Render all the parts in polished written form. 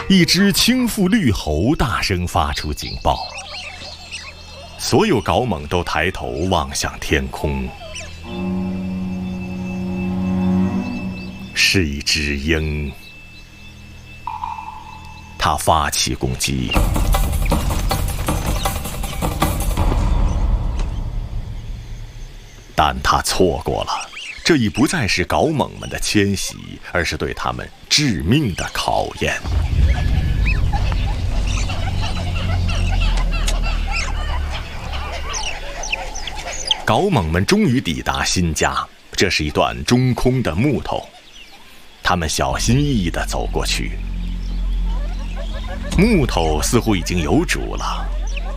一只青腹绿猴大声发出警报，所有缟猛都抬头望向天空。是一只鹰，它发起攻击。但它错过了，这已不再是缟猛们的迁徙，而是对他们致命的考验。缟猛们终于抵达新家，这是一段中空的木头。他们小心翼翼地走过去，木头似乎已经有主了。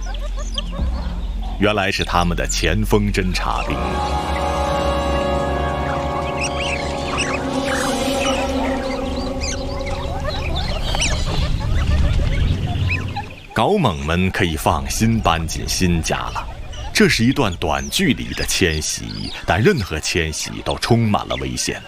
原来是他们的前锋侦察兵。缟猛们可以放心搬进新家了。这是一段短距离的迁徙，但任何迁徙都充满了危险。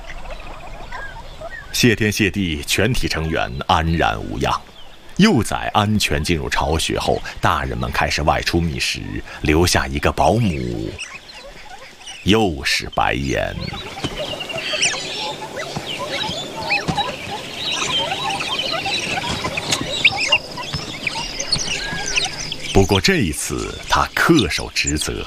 谢天谢地，全体成员安然无恙。幼崽安全进入巢穴后，大人们开始外出觅食，留下一个保姆，又是白眼。不过这一次，他恪守职责。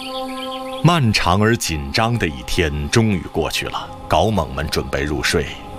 漫长而紧张的一天终于过去了，缟猛们准备入睡。